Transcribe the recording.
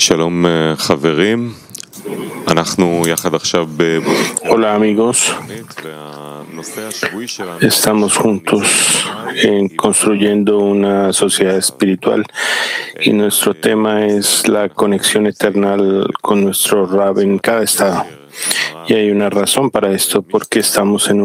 Shalom, חברים. אנחנו יחד עכשיו Hola amigos, estamos juntos construyendo una sociedad espiritual y nuestro tema es la conexión eterna con nuestro Rab en cada estado. Y hay una razón para esto, porque estamos en